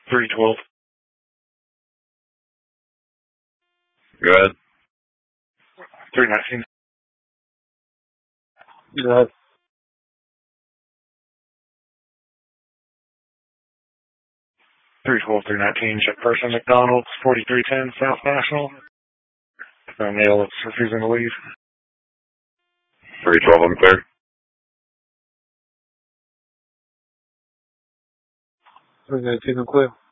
312. Go ahead. 319. Go ahead. 312, 319. Check person McDonald's, 4310 South National. A male that's refusing to leave. 312, I'm clear. 319, I'm clear.